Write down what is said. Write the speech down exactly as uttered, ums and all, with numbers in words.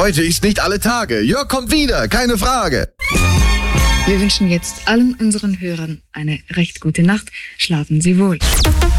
Heute ist nicht alle Tage. Jörg kommt wieder, keine Frage. Wir wünschen jetzt allen unseren Hörern eine recht gute Nacht. Schlafen Sie wohl.